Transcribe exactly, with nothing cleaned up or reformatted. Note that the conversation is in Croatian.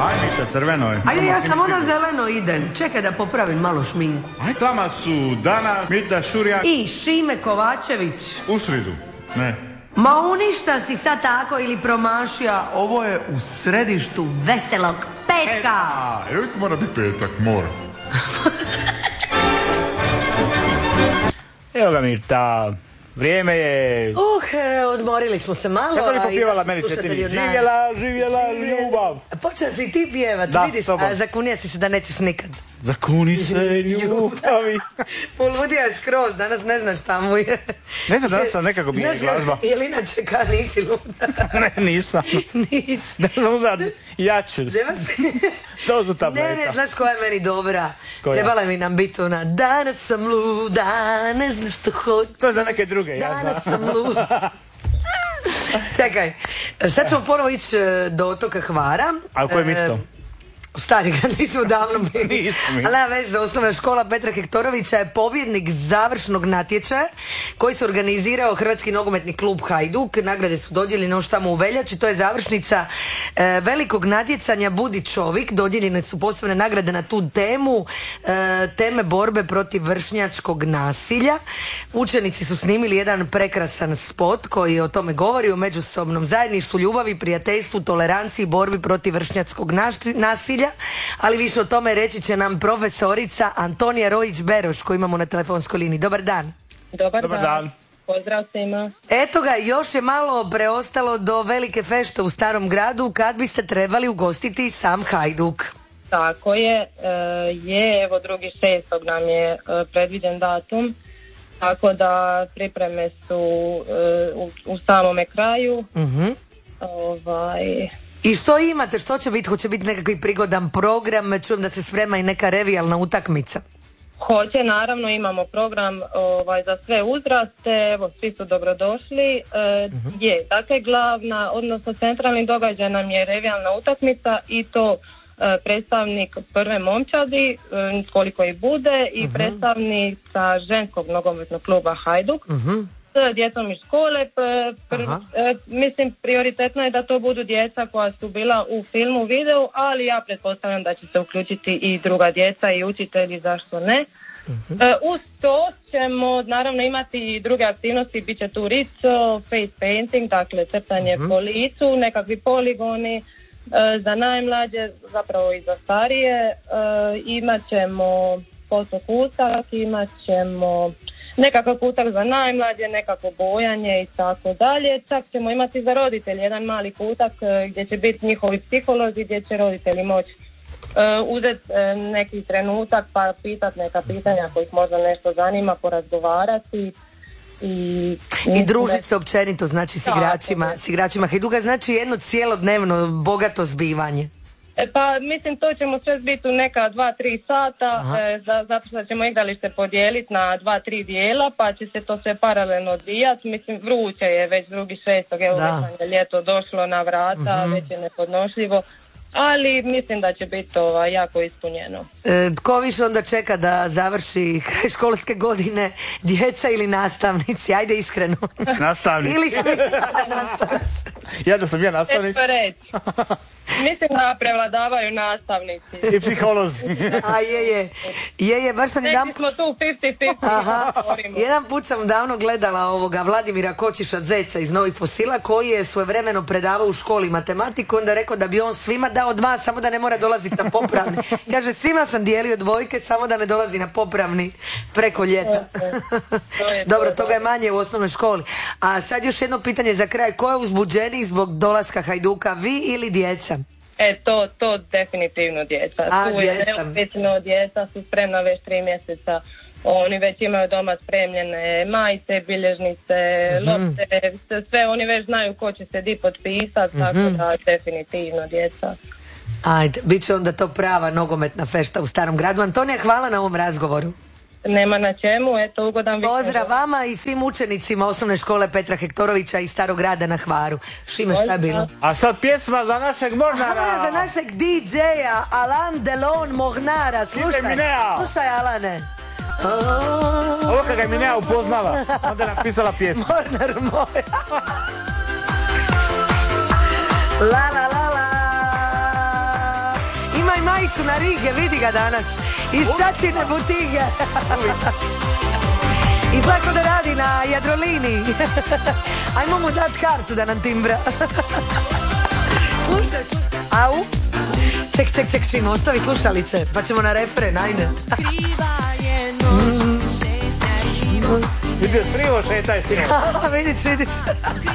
Aj Mita, crveno je. Ajde, ja sam ona zeleno idem. Čekaj da popravim malo šminku. Aj, tamo su Dana, Mita, Šurja i Šime Kovačević. U sridu, ne. Ma uništa si sad tako ili promašija. Ovo je u središtu veselog petka. E, uvijek mora biti petak, mora. Evo ga Mita, vrijeme je... Uh, odmorili smo se malo. Kako li popjevala meni četiri? Živjela, živjela, ljubav. Počeo si ti pjevat, da, vidiš, a zakunija si se da nećeš nikad. Zakuni se ljubavi. Poludio je skroz, danas ne znaš šta mu je. Ne znam, danas sam nekako bi je glazba. Ili inače ka nisi luda. Ne, nisam. Nisi. Da sam uzad jaču. Treba si... To su tableta. Ne, ne, znaš koja je meni dobra? Koja? Trebala mi nam biti ona, danas sam luda, ne znam što hoću. To je za neke druge, ja znam. Danas sam luda. Čekaj, sad ćemo ponovo ići do otoka Hvara. A u kojem isto? U Stari Grad, nismo davno bili. Nismo. Ali nema veze, osnovna škola Petra Hektorovića je pobjednik završnog natječaja koji se organizirao Hrvatski nogometni klub Hajduk. Nagrade su dodijeljene još tamo u veljači. To je završnica e, velikog natjecanja Budi čovjek. Dodijeljene su posebne nagrade na tu temu, e, teme borbe protiv vršnjačkog nasilja. Učenici su snimili jedan prekrasan spot koji o tome govori, o međusobnom zajedništvu, ljubavi, prijateljstvu, toleranciji, borbi protiv vršnjačkog nasilja. Ali više o tome reći će nam profesorica Antonija Rojić-Beroš koju imamo na telefonskoj liniji. Dobar dan. Dobar, Dobar dan. dan. Pozdrav svima. Eto ga, još je malo preostalo do velike fešte u Starom Gradu kad biste trebali ugostiti sam Hajduk. Tako je, e, je, evo drugi šestog nam je e, predviđen datum, tako da pripreme su e, u, u samome kraju. Uh-huh. Ovaj... I što imate, što će biti? Hoće biti nekakvi prigodan program, čujem da se sprema i neka revijalna utakmica. Hoće, naravno imamo program ovaj, za sve uzraste, evo svi su dobrodošli. E, uh-huh. Je, dakle glavna, odnosno centralni događaj nam je revijalna utakmica i to e, predstavnik prve momčadi, e, koliko i bude, i uh-huh. predstavnica ženskog nogometnog kluba Hajduk. Uh-huh. S djecom iz škole, pr, e, mislim prioritetno je da to budu djeca koja su bila u filmu, videu, ali ja pretpostavljam da će se uključiti i druga djeca i učitelji, zašto ne. Uh-huh. E, uz to ćemo naravno imati i druge aktivnosti, bit će tu rico, face painting, dakle crtanje uh-huh. po licu, nekakvi poligoni e, za najmlađe, zapravo i za starije, e, imat ćemo fotokutak, imat ćemo nekakav kutak za najmlađe, nekako bojanje i tako dalje. Čak ćemo imati za roditelje jedan mali kutak gdje će biti njihovi psiholozi, gdje će roditelji moći uh, uzeti uh, neki trenutak pa pitati neka pitanja kojih možda nešto zanima, porazgovarati. I, I družiti se općenito, znači s igračima, s igračima Hajduka, znači jedno cijelodnevno bogato zbivanje. E pa mislim to ćemo sve biti u neka dva tri sata, e, za, zato što ćemo igralište podijeliti na dva tri dijela pa će se to sve paralelno odvijati. Mislim vruće je već drugi šestog, evo već je ljeto došlo na vrata, mm-hmm. već je nepodnošljivo, ali mislim da će biti ovo jako ispunjeno. E, tko više onda čeka da završi kraj školske godine, djeca ili nastavnici? Ajde iskreno. Nastavnici. Ili svi nastavnici. Ja da sam ja nastavnik. Mislim da prevladavaju nastavnici. I psiholozi. A je, je. Je, je, baš sam jedan... Neki smo tu pedeset pedeset. Aha. Jedan put sam davno gledala ovoga Vladimira Kočiša Zeca iz Novih fosila koji je svojevremeno predavao u školi matematiku, onda rekao da bi on svima dao dva, samo da ne mora dolaziti na popravni. Kaže, svima sam dijelio dvojke, samo da ne dolazi na popravni preko ljeta. To je dobro, toga je manje u osnovnoj školi. A sad još jedno pitanje za kraj. Ko je uzbuđeniji zbog dolaska Hajduka, vi ili djeca? E, to, to definitivno djeca. A, tu je neovisno, djeca su spremna već tri mjeseca. Oni već imaju doma spremljene majice, bilježnice, mm-hmm. lopte, sve oni već znaju ko će se di potpisati, mm-hmm. tako da definitivno djeca. Ajde, bit će onda to prava nogometna fešta u Starom Gradu. Antonija, hvala na ovom razgovoru. Nema na čemu, eto ugodan vikend. Pozdrav vama i svim učenicima osnovne škole Petra Hektorovića iz Starog Grada na Hvaru. Šime, šta je bilo? A sad pjesma za našeg Mornara. Aha, za našeg D J-a Alan Delon Mornara. Slušaj, slušaj Alane. Oh. Ovo kada ga je Minea upoznala, onda je napisala pjesmu. Mornar moj. La la la la. Ivicu na Rige, vidi ga danas. Iz Čačine butige. Izlako da radi na Jadroliniji. Ajmo mu dat kartu da nam timbra. Slušaj, au. Ček, ček, ček, čim ostavi slušalice, pa ćemo na refren, ajde. Vidiš, krivo šetaj, sinu. Vidiš, vidiš.